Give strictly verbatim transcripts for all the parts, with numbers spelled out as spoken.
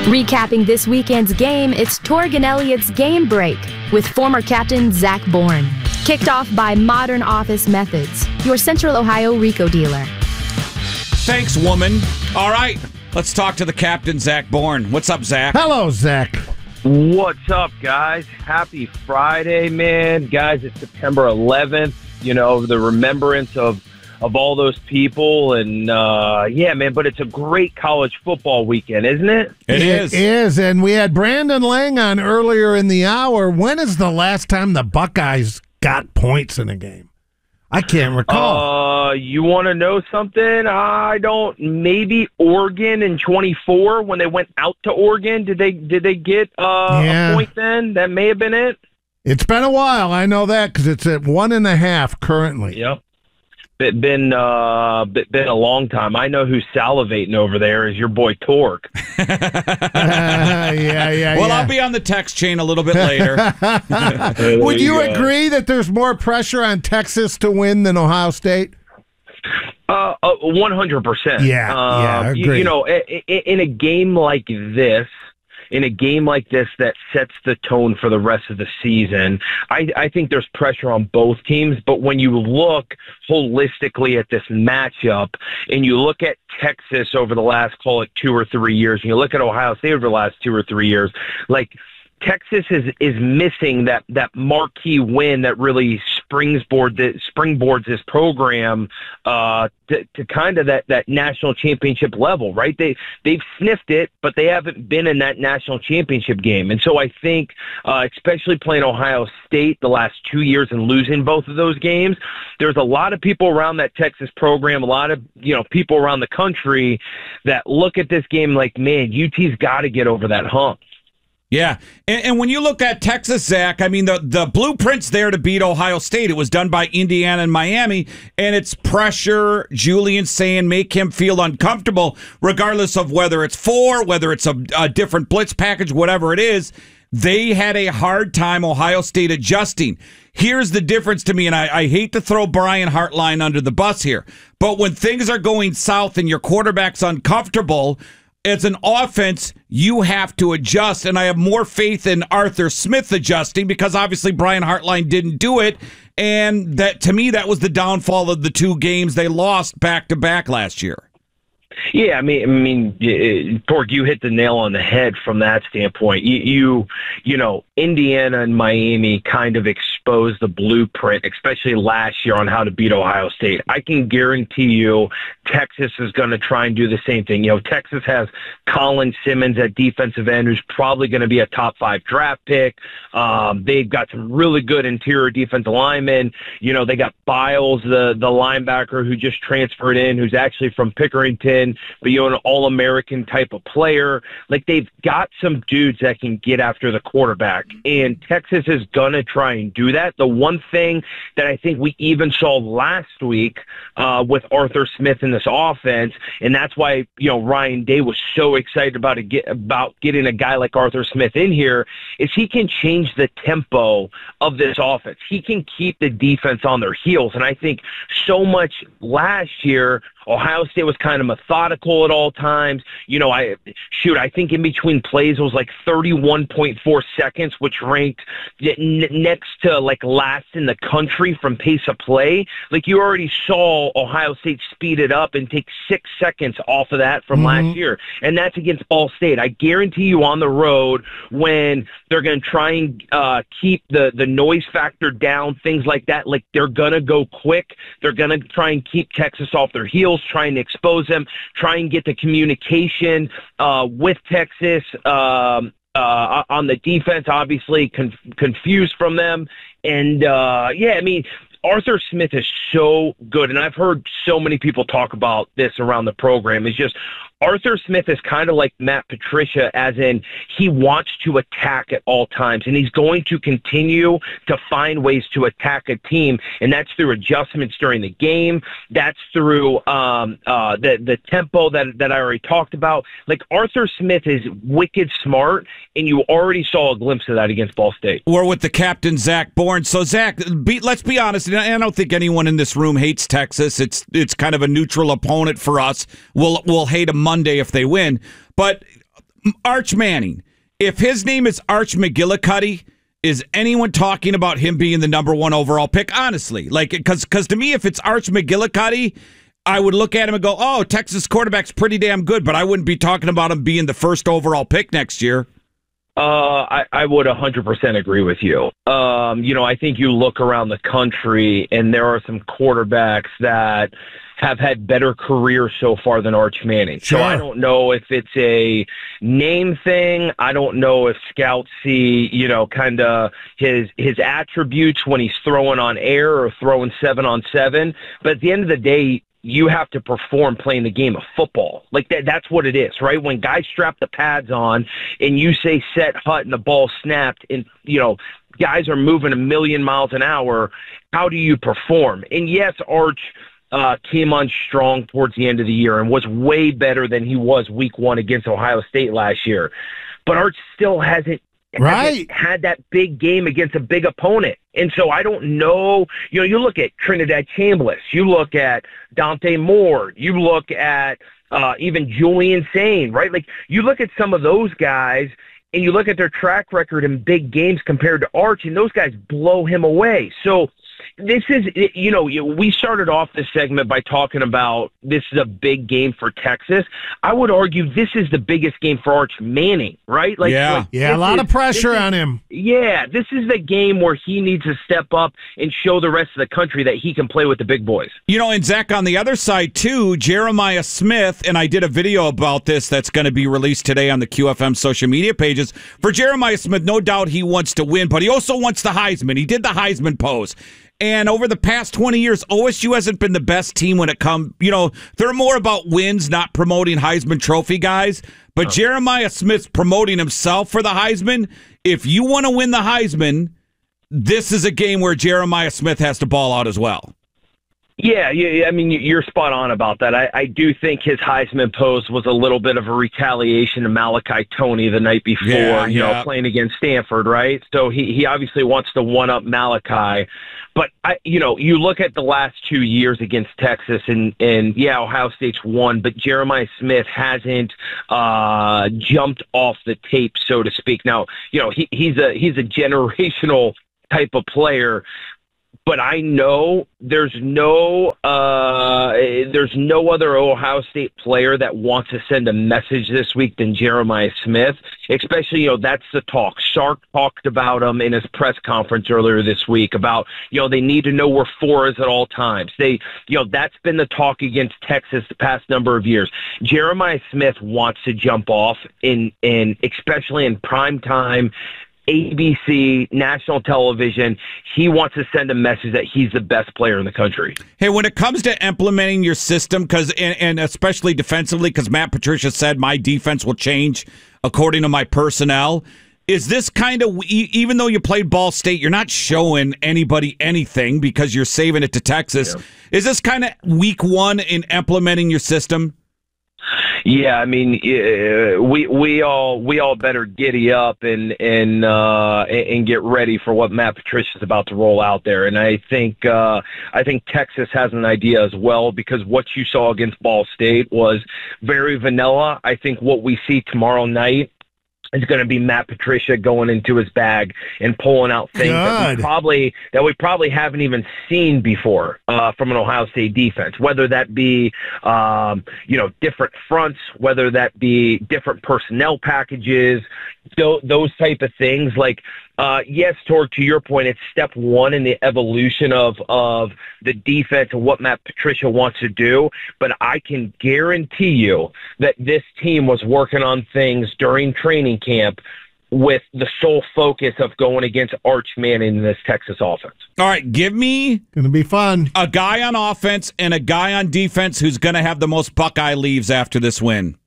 Recapping this weekend's game, it's Torgan Elliott's Game Break with former captain Zach Bourne. Kicked off by Modern Office Methods, your Central Ohio RICO dealer. Thanks, woman. All right, let's talk to the captain, Zach Bourne. What's up, Zach? Hello, Zach. What's up, guys? Happy Friday, man. Guys, it's September eleventh. You know, the remembrance of of all those people. And, uh, yeah, man, but it's a great college football weekend, isn't it? It is. It is, and we had Brandon Lang on earlier in the hour. When is the last time the Buckeyes got points in a game? I can't recall. Uh, you want to know something? I don't. Maybe Oregon in twenty-four when they went out to Oregon. Did they did they get uh, Yeah. a point then? That may have been it. It's been a while. I know that because it's at one and a half currently. Yep. It been uh been a long time. I know who's salivating over there is your boy Torque. uh, yeah, yeah. Well, yeah. I'll be on the text chain a little bit later. Would you, you go. agree that there's more pressure on Texas to win than Ohio State? Uh, one hundred percent. Yeah, yeah, I You, agree. you know, i- i- in a game like this, in a game like this that sets the tone for the rest of the season, I, I think there's pressure on both teams. But when you look holistically at this matchup and you look at Texas over the last, call it two or three years, and you look at Ohio State over the last two or three years, like Texas is is missing that that marquee win that really springboard that springboards this program uh, to, to kind of that, that national championship level, right? They they've sniffed it, but they haven't been in that national championship game. And so I think, uh, especially playing Ohio State the last two years and losing both of those games, there's a lot of people around that Texas program, a lot of you know people around the country that look at this game like, man, U T's got to get over that hump. Yeah, and, and when you look at Texas, Zach, I mean, the, the blueprint's there to beat Ohio State. It was done by Indiana and Miami, and it's pressure, Julian saying, make him feel uncomfortable, regardless of whether it's four, whether it's a, a different blitz package, whatever it is. They had a hard time, Ohio State, adjusting. Here's the difference to me, and I, I hate to throw Brian Hartline under the bus here, but when things are going south and your quarterback's uncomfortable, as an offense, you have to adjust, and I have more faith in Arthur Smith adjusting because obviously Brian Hartline didn't do it, and that to me that was the downfall of the two games they lost back-to-back last year. Yeah, I mean, I mean, Torque, you hit the nail on the head from that standpoint. You, you, you know, Indiana and Miami kind of exposed the blueprint, especially last year, on how to beat Ohio State. I can guarantee you Texas is going to try and do the same thing. You know, Texas has Colin Simmons at defensive end, who's probably going to be a top five draft pick. Um, they've got some really good interior defensive linemen. You know, they got Biles, the, the linebacker who just transferred in, who's actually from Pickerington, but you know, an all-American type of player. Like, they've got some dudes that can get after the quarterback, and Texas is going to try and do that. The one thing that I think we even saw last week uh, with Arthur Smith in this offense, and that's why, you know, Ryan Day was so excited about, it, get, about getting a guy like Arthur Smith in here, is he can change the tempo of this offense. He can keep the defense on their heels, and I think so much last year, Ohio State was kind of methodical at all times. You know, I shoot, I think in between plays it was like thirty-one point four seconds, which ranked n- next to like last in the country from pace of play. Like, you already saw Ohio State speed it up and take six seconds off of that from Mm-hmm. last year. And that's against Ball State. I guarantee you on the road, when they're going to try and uh, keep the, the noise factor down, things like that, like they're going to go quick. They're going to try and keep Texas off their heels, trying to expose them, try and get the communication uh, with Texas um, uh, on the defense, obviously conf- confused from them. And, uh, yeah, I mean, Arthur Smith is so good, and I've heard so many people talk about this around the program. It's just Arthur Smith is kind of like Matt Patricia, as in he wants to attack at all times, and he's going to continue to find ways to attack a team, and that's through adjustments during the game. That's through um, uh, the the tempo that that I already talked about. Like, Arthur Smith is wicked smart, and you already saw a glimpse of that against Ball State. We're with the captain, Zach Bourne. So, Zach, be, let's be honest, and I don't think anyone in this room hates Texas. It's it's kind of a neutral opponent for us. We'll we'll hate them Monday if they win. But Arch Manning. If his name is Arch McGillicuddy, is anyone talking about him being the number one overall pick? Honestly, like, because because to me, if it's Arch McGillicuddy, I would look at him and go, "Oh, Texas quarterback's pretty damn good," but I wouldn't be talking about him being the first overall pick next year. Uh, I, I would one hundred percent agree with you. Um, you know, I think you look around the country, and there are some quarterbacks that have had better careers so far than Arch Manning. Sure. So I don't know if it's a name thing. I don't know if scouts see, you know, kind of his his attributes when he's throwing on air or throwing seven on seven. But at the end of the day, you have to perform playing the game of football. Like that, that's what it is, right? When guys strap the pads on and you say set hut and the ball snapped and, you know, guys are moving a million miles an hour, how do you perform? And yes, Arch uh, came on strong towards the end of the year and was way better than he was week one against Ohio State last year. But Arch still hasn't Right. had that big game against a big opponent. And so I don't know, you know, you look at Trinidad Chambliss, you look at Dante Moore, you look at uh, even Julian Sain, right? Like you look at some of those guys and you look at their track record in big games compared to Arch, and those guys blow him away. So this is, you know, we started off this segment by talking about this is a big game for Texas. I would argue this is the biggest game for Arch Manning, right? Like, Yeah. like, Yeah, a this lot is- of pressure this is- on him. Yeah, this is the game where he needs to step up and show the rest of the country that he can play with the big boys. You know, and Zach, on the other side, too, Jeremiah Smith, and I did a video about this that's going to be released today on the Q F M social media pages. For Jeremiah Smith, no doubt he wants to win, but he also wants the Heisman. He did the Heisman pose. And over the past twenty years, O S U hasn't been the best team when it comes, you know, they're more about wins, not promoting Heisman Trophy guys. But Jeremiah Smith's promoting himself for the Heisman. If you want to win the Heisman, this is a game where Jeremiah Smith has to ball out as well. Yeah, yeah, I mean, you're spot on about that. I, I do think his Heisman pose was a little bit of a retaliation to Malachi Toney the night before, Yeah, you yeah. know, playing against Stanford, right? So he, he obviously wants to one-up Malachi. But, I, you know, you look at the last two years against Texas, and, and yeah, Ohio State's won, but Jeremiah Smith hasn't uh, jumped off the tape, so to speak. Now, you know, he, he's a he's a generational type of player. But I know there's no uh, there's no other Ohio State player that wants to send a message this week than Jeremiah Smith. Especially, you know, that's the talk. Sark talked about him in his press conference earlier this week about, you know, they need to know where four is at all times. They, you know, that's been the talk against Texas the past number of years. Jeremiah Smith wants to jump off in, in especially in prime time. A B C, national television, he wants to send a message that he's the best player in the country. Hey, when it comes to implementing your system, because and, and especially defensively, because Matt Patricia said my defense will change according to my personnel, is this kind of, even though you played Ball State, you're not showing anybody anything because you're saving it to Texas. Yeah. Is this kind of week one in implementing your system? Yeah, I mean, uh, we we all we all better giddy up and and uh, and get ready for what Matt Patricia's about to roll out there. And I think uh, I think Texas has an idea as well, because what you saw against Ball State was very vanilla. I think what we see tomorrow night is going to be Matt Patricia going into his bag and pulling out things that we probably that we probably haven't even seen before uh, from an Ohio State defense. Whether that be um, you know different fronts, whether that be different personnel packages, th- those type of things. Like uh, yes, Torg, to your point, it's step one in the evolution of of the defense and what Matt Patricia wants to do. But I can guarantee you that this team was working on things during training camp with the sole focus of going against Arch Manning in this Texas offense. All right, give me gonna be fun. A guy on offense and a guy on defense who's going to have the most Buckeye leaves after this win.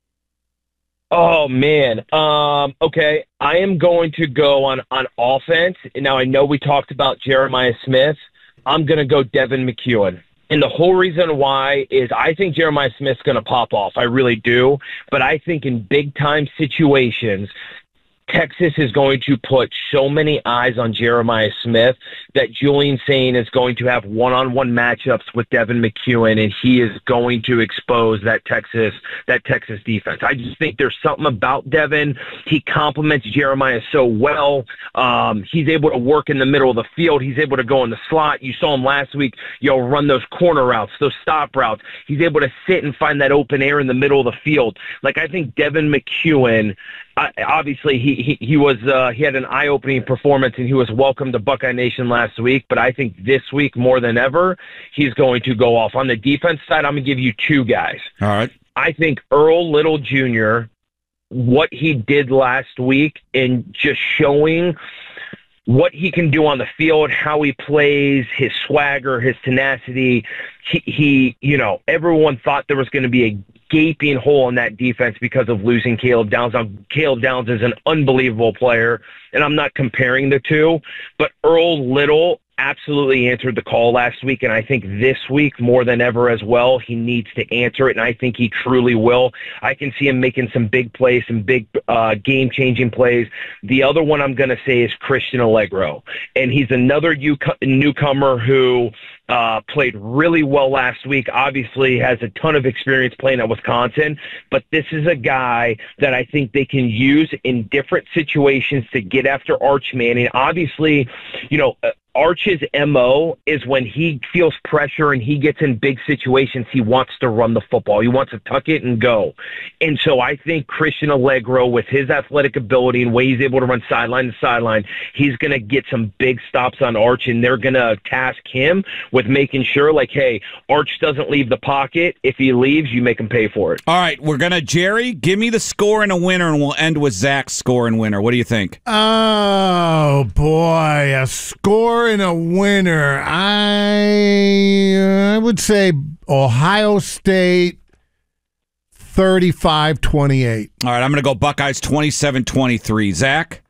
Oh, man. Um, okay, I am going to go on, on offense. Now, I know we talked about Jeremiah Smith. I'm going to go Devin McEwen. And the whole reason why is I think Jeremiah Smith's going to pop off. I really do. But I think in big-time situations, Texas is going to put so many eyes on Jeremiah Smith that Julian Sain is going to have one-on-one matchups with Devin McEwen, and he is going to expose that Texas that Texas defense. I just think there's something about Devin. He complements Jeremiah so well. Um, he's able to work in the middle of the field. He's able to go in the slot. You saw him last week, you know, run those corner routes, those stop routes. He's able to sit and find that open air in the middle of the field. Like, I think Devin McEwen, Uh, obviously, he he, he was uh, he had an eye-opening performance, and he was welcome to Buckeye Nation last week. But I think this week more than ever, he's going to go off. On the defense side, I'm going to give you two guys. All right. I think Earl Little Junior, what he did last week in just showing what he can do on the field, how he plays, his swagger, his tenacity. He, he you know, everyone thought there was going to be a gaping hole in that defense because of losing Caleb Downs. Now, Caleb Downs is an unbelievable player, and I'm not comparing the two, but Earl Little absolutely answered the call last week, and I think this week more than ever as well, he needs to answer it, and I think he truly will. I can see him making some big plays, some big uh, game-changing plays. The other one I'm going to say is Christian Allegro, and he's another U- newcomer who uh, played really well last week. Obviously has a ton of experience playing at Wisconsin, but this is a guy that I think they can use in different situations to get after Arch Manning. Obviously, you know, uh, Arch's M O is when he feels pressure and he gets in big situations, he wants to run the football. He wants to tuck it and go. And so I think Christian Allegro, with his athletic ability and way he's able to run sideline to sideline, he's going to get some big stops on Arch, and they're going to task him with making sure, like, hey, Arch doesn't leave the pocket. If he leaves, you make him pay for it. All right, we're going to, Jerry, give me the score and a winner, and we'll end with Zach's score and winner. What do you think? Oh, boy, a score and a winner. I, I would say Ohio State thirty-five twenty-eight. All right, I'm going to go Buckeyes twenty-seven twenty-three. Zach?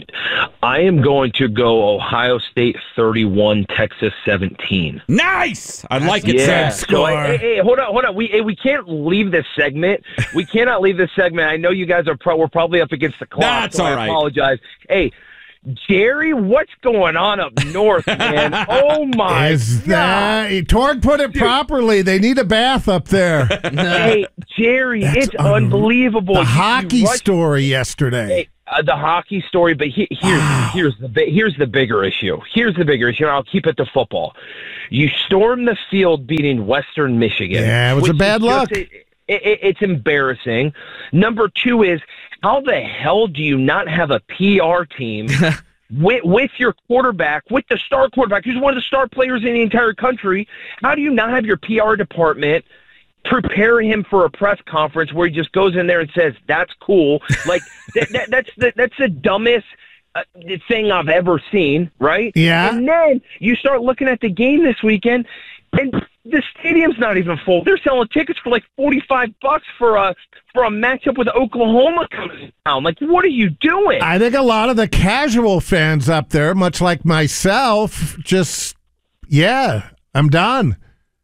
I am going to go Ohio State thirty-one, Texas seventeen. Nice! I like it, yeah. Zach. So, hey, hey, hold on, hold on. We hey, we can't leave this segment. We cannot leave this segment. I know you guys are pro- we're probably up against the clock. That's so all I right. apologize. Hey, Jerry, what's going on up north, man? Oh my Is God. that Torg put it properly? They need a bath up there. Hey, Jerry, That's it's un- unbelievable. The You- hockey you rushed- story yesterday. Hey, uh, the hockey story, but he, here's Wow. here's the bi- here's the bigger issue. Here's the bigger issue. And I'll keep it to football. You stormed the field, beating Western Michigan. Yeah, it was a which bad is just look. a- it, it, it's embarrassing. Number two is, how the hell do you not have a P R team with, with your quarterback, with the star quarterback, who's one of the star players in the entire country? How do you not have your P R department prepare him for a press conference where he just goes in there and says, "That's cool"? Like that, that, that's the that's the dumbest uh, thing I've ever seen, right? Yeah. And then you start looking at the game this weekend, and the stadium's not even full. They're selling tickets for like forty-five bucks for a for a matchup with Oklahoma coming down. Like, what are you doing? I think a lot of the casual fans up there, much like myself, just, yeah, I'm done.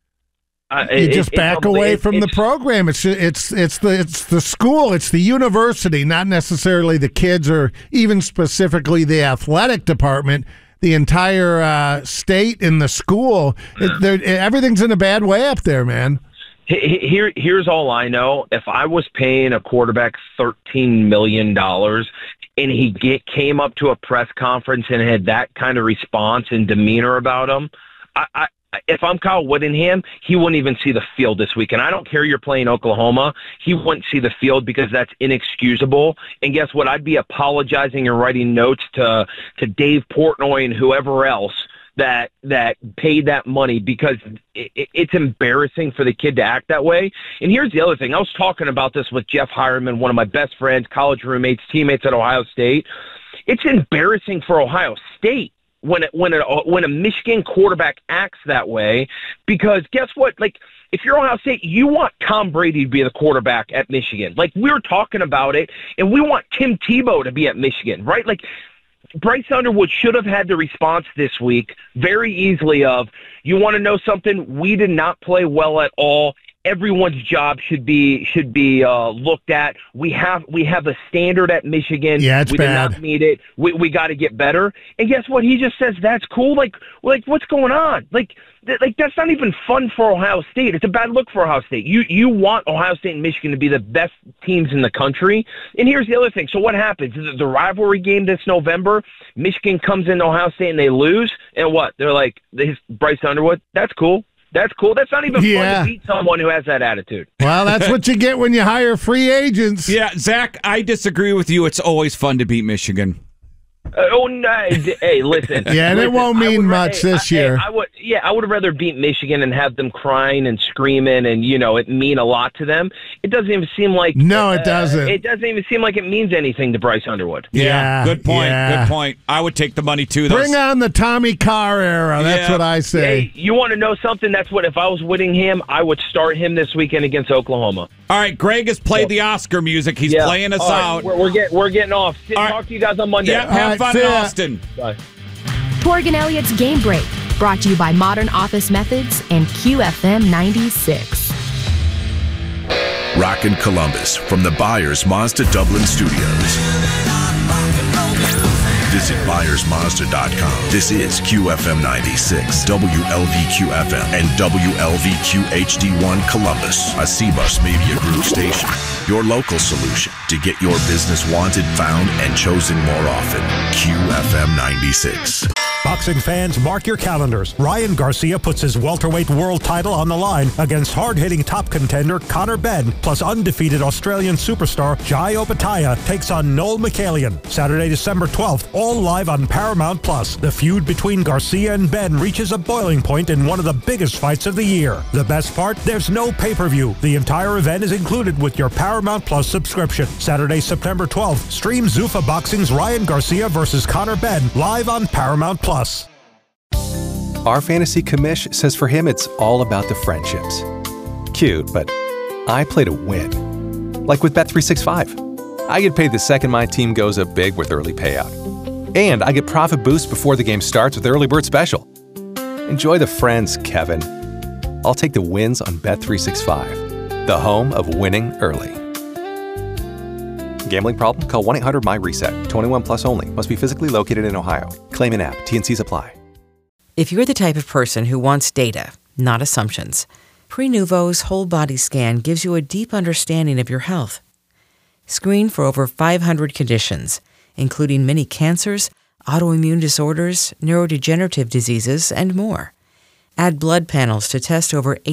Uh, You it- just it- back it- away it- from the it's- program. It's it's it's the it's the school, it's the university, not necessarily the kids or even specifically the athletic department. The entire uh, state and the school, it, they're- everything's in a bad way up there, man. He- Here, here's all I know. If I was paying a quarterback thirteen million dollars and he get, came up to a press conference and had that kind of response and demeanor about him, I, I, if I'm Kyle Whittingham, he wouldn't even see the field this week. And I don't care you're playing Oklahoma. He wouldn't see the field because that's inexcusable. And guess what? I'd be apologizing and writing notes to, to Dave Portnoy and whoever else that that paid that money, because it, it, it's embarrassing for the kid to act that way. And here's the other thing. I was talking about this with Jeff Hireman, one of my best friends, college roommates, teammates at Ohio State. It's embarrassing for Ohio State when it, when a when a Michigan quarterback acts that way, because guess what? Like, if you're Ohio State, you want Tom Brady to be the quarterback at Michigan. Like, we were talking about it, and we want Tim Tebow to be at Michigan, right? Like, Bryce Underwood should have had the response this week very easily of, you want to know something? We did not play well at all, everyone's job should be should be uh, looked at. We have we have a standard at Michigan. Yeah, it's we bad. did not meet it. We we got to get better. And guess what? He just says that's cool. Like like what's going on? Like th- like that's not even fun for Ohio State. It's a bad look for Ohio State. You you want Ohio State and Michigan to be the best teams in the country. And here's the other thing. So what happens? The, the rivalry game this November, Michigan comes into Ohio State and they lose. And what? They're like, this Bryce Underwood. That's cool. That's cool. That's not even Yeah. fun to beat someone who has that attitude. Well, that's what you get when you hire free agents. Yeah, Zach, I disagree with you. It's always fun to beat Michigan. Uh, oh no! Hey, listen. Yeah, and listen, it won't I mean would ra- much hey, this I, year. hey, I would, yeah, I would rather beat Michigan and have them crying and screaming, and you know, it mean a lot to them. It doesn't even seem like No, it uh, doesn't. It doesn't even seem like it means anything to Bryce Underwood. Yeah, good point. yeah. Good point. I would take the money too. Though. Bring on the Tommy Carr era. That's Yeah. what I say. Hey, you want to know something? That's what if I was winning him, I would start him this weekend against Oklahoma. All right, Greg has played the Oscar music. He's Yeah. playing us All right, out. We're, we're getting we're getting off. All Talk right. to you guys on Monday. Yeah, All have right, fun see in ya. Austin. Bye. Torg and Elliott's Game Break, brought to you by Modern Office Methods and Q F M ninety-six. Rockin' Columbus from the Byers Mazda Dublin Studios. Visit Byers Mazda dot com. This is Q F M ninety-six, W L V Q F M, and W L V Q H D one Columbus, a C-Bus Media Group station. Your local solution to get your business wanted, found, and chosen more often. Q F M ninety-six. Boxing fans, mark your calendars. Ryan Garcia puts his welterweight world title on the line against hard-hitting top contender Conor Benn, plus undefeated Australian superstar Jai Opetaia takes on Noel Michaelian. Saturday, December twelfth, all live on Paramount Plus. The feud between Garcia and Benn reaches a boiling point in one of the biggest fights of the year. The best part? There's no pay-per-view. The entire event is included with your Paramount Plus subscription. Saturday, September twelfth, stream Zuffa Boxing's Ryan Garcia versus Conor Benn live on Paramount Plus. Our fantasy commish says for him it's all about the friendships. Cute, but I play to win. Like with Bet three sixty-five. I get paid the second my team goes up big with early payout. And I get profit boosts before the game starts with Early Bird Special. Enjoy the friends, Kevin. I'll take the wins on Bet three sixty-five, the home of winning early. Gambling problem? Call one eight hundred M Y reset. twenty-one plus only. Must be physically located in Ohio. Claim in app. T N Cs apply. If you're the type of person who wants data, not assumptions, Prenuvo's whole body scan gives you a deep understanding of your health. Screen for over five hundred conditions, including many cancers, autoimmune disorders, neurodegenerative diseases, and more. Add blood panels to test over